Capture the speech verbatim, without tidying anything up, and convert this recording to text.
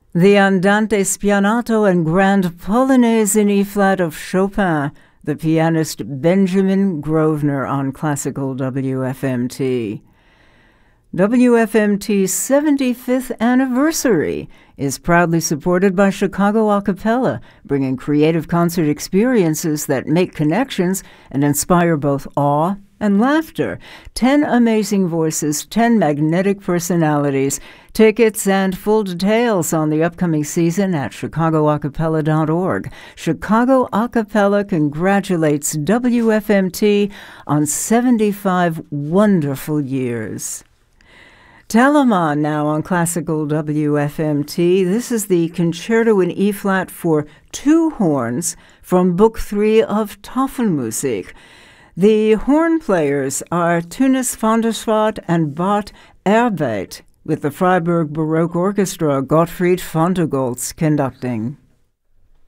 The Andante Spianato and Grand Polonaise in E-flat of Chopin, the pianist Benjamin Grosvenor on Classical W F M T. W F M T's seventy-fifth anniversary is proudly supported by Chicago A Cappella, bringing creative concert experiences that make connections and inspire both awe and laughter. Ten amazing voices, ten magnetic personalities. Tickets and full details on the upcoming season at chicago a cappella dot org. Chicago A Cappella congratulates W F M T on seventy-five wonderful years. Telemann now on Classical W F M T. This is the Concerto in E-flat for two horns from Book three of Tafelmusik. The horn players are Tunis van der Swart and Bart Erbeit, with the Freiburg Baroque Orchestra Gottfried van der Goltz conducting.